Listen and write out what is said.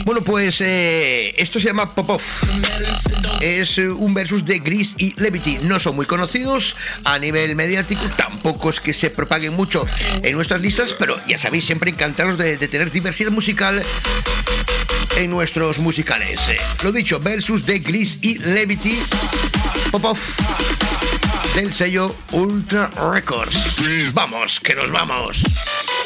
Bueno, pues esto se llama Popov. Es un versus de Gris y Levity. No son muy conocidos a nivel mediático, tampoco es que se propaguen mucho en nuestras listas, pero ya sabéis, siempre encantados de tener diversidad musical en nuestros musicales. Lo dicho, versus de Gris y Levity, Popov, del sello Ultra Records. Vamos, que nos vamos.